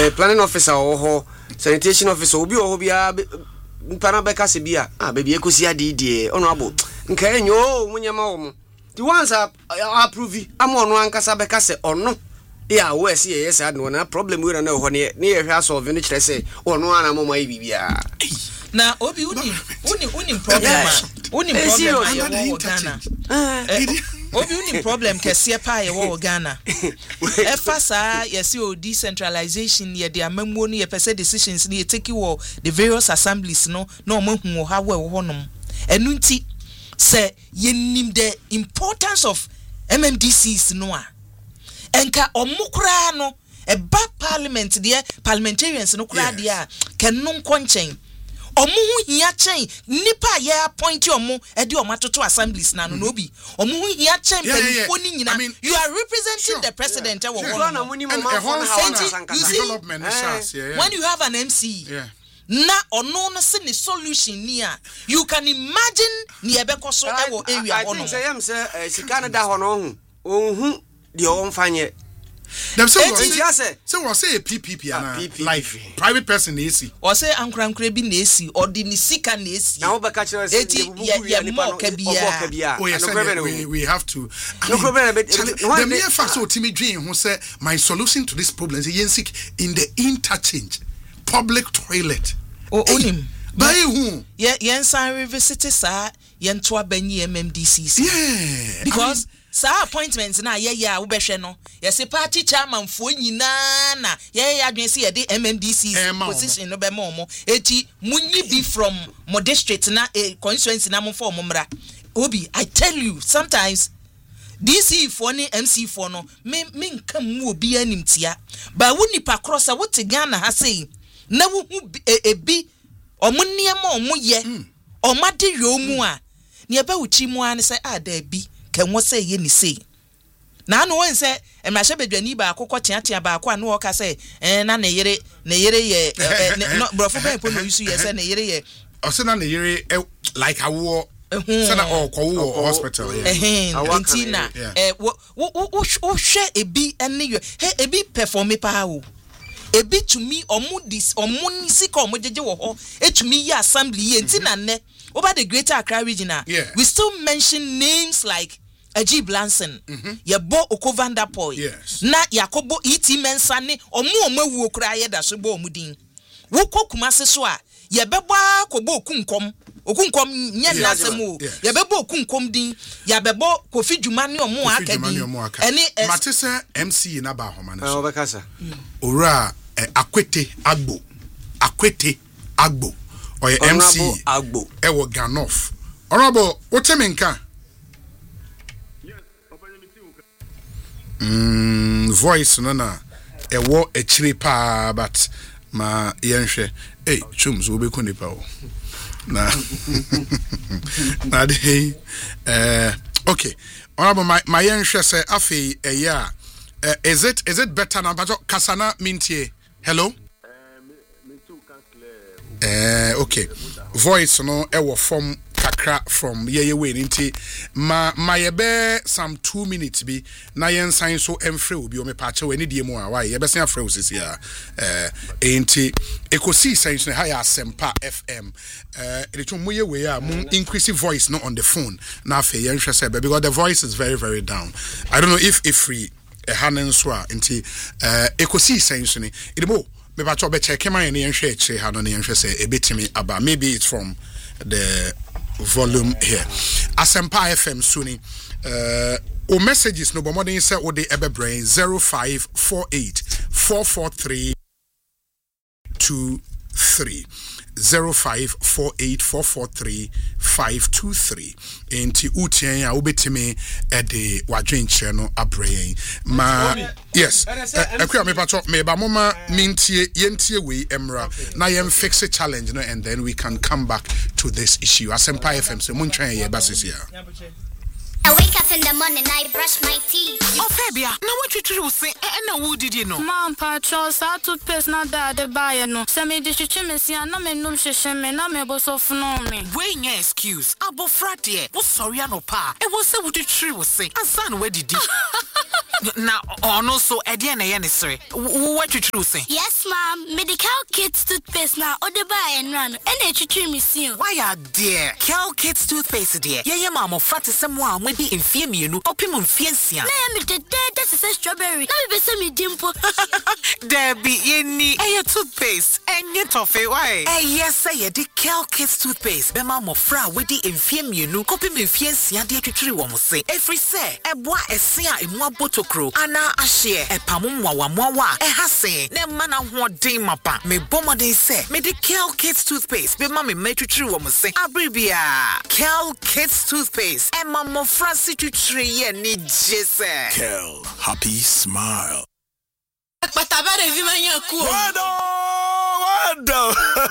planning officer or sanitation officer obi o bia mpana beka se bia baby ekosi ade honorable nka enyo munyama wo the ones approve am ono ankasa beka se ono ya we se yes ade na problem we na ho ne ye hwa solve ne kire se ono ana mo mai bibia na obi uni problem wo Ghana obi uni problem kese pa ye wo Ghana efasa yesi o decentralization ye de amamuo no ye pese decisions ni ye take wo the various assemblies no na omahu ha wo honom enu nti se ye nim the importance of MMDCs no a enka omukura no eba parliament de parliamentarians no kura de a kenun konchen omu hia chen nipa ye appoint omu e de omatoto assemblies na no obi omu hia chen penfo ni nyina you are representing the president when you have an MC na ono no se ni solution ni a you can imagine ni ebeko so e wo area ono say am say sika da ho no ohun de o mfanye them say we say PPP life private person na AC or say ankrankra bi na AC or di ni sika na AC na wo beka kire say we have to the mere fact so timi dream who say my solution to this problem is yensik in the interchange public toilet onim by who yensan revisit sa yento abanyi MMDCs because sa appointments na wo behwe no yesi party chairman fo nyina na adwen se ye de MMDCs position no be mo eti munyi bi from mo district na constituency na mo for mo mra obi I tell you sometimes DC for ni MC for no me nka mu obi animtia ba wo nipa cross a wo te Ghana ha sei na wo hu ebi omunniam omuye omade yomu a ne eba uchi mu an say da bi kan wo say ye ni say na no won say e ma hye bedwani ba akokọ tiatia ba akọ na wo ka say na ne yere ye no brofo ben po no yusu ye say ne yere ye o say na ne yere like awo say na ko hospital antina wo hwe ebi ene yo ebi perform pa o ebi tumi omuni sika omojeje wo ho etumi ya assembly ye ntina ne over the Greater Accra region we still mention names like Ajib Lanson Yebo Okovandapoy na Yakobo iti mensane omu okura ye da so bo omudin wo kokumase so a yebebo akobo okunkom nye nasemu yebebo okunkom din yabebo Kofi Dwuma ne omu akadi ene matese MC na ba homa ne so obekasa ora akwete agbo oye MC agbo ewo Ganoff honorable otemenka voice no na ewo echiri pa but ma yenhwe chums wo be kunipa o na na dey okay honorable my yenhwe say afi is it better now but kasana mintie hello okay voice no ewo from kakra from ye we nti ma yebe some 2 minutes bi na yen sign so emfre obi o me pa che we ni die mu a why ye be sen afre osisi a enti ekosi sense ha ya Asempa FM it mu ye we a mu increase voice no on the phone na afa yen hwe say because the voice is very very down. I don't know if free hanen so a enti ekosi sense ni idemo me ba cho be check man yen hwe e chire ha no yen hwe say ebetimi aba maybe it's from the volume here. Asempa FM Suni o messages no more than say o de ebe brain 0548 443 23 0548 443 523 enti utien a obetime e de wadwenche no abrain ma yes akwa me pato me ba moma mintie yentie we emra na yem fix a challenge no and then we can come back to this issue. Asempa FM so muntwen ye basis here I wake up in the morning, I brush my teeth. Oh, Fabia, now what you do say? And who did you know? Mom, Charles, I took paste not that the buyer no. Semi dish chimney, and no man no shame, and I'm able so for me. Wait, your excuse. Abo fratie. What sorry, I no pa. It was so what the tree was say. And son, where did you? Now, no, so Edian and sorry. What you true say? Yes, ma'am. Medical kids toothpaste now, or the buy and run, and they trim is you. Why are dear? Cal Kids toothpaste, dear. Yeah, mamma, frat is someone with the infame you, opimum fiancia. I am the dead, that's a strawberry. Now be some dimple. There be any a toothpaste and yet toffee. Why? Yes, say the Cal Kids toothpaste. Be mamma, fra with the infame you, opimum fiancia, dear to tree woman say. Every say, a boy a sea in one bottle crew, Anna a share, a pamum wawa, a hasse, ne mana what day mapa. Me bomber they say, me the Cal Kids toothpaste. Be mammy, make to tree woman say, Abribia, Cal Kids toothpaste, and mamma Francie to tree and need Jesse. Kel, happy smile. But I better be my cool. Wado!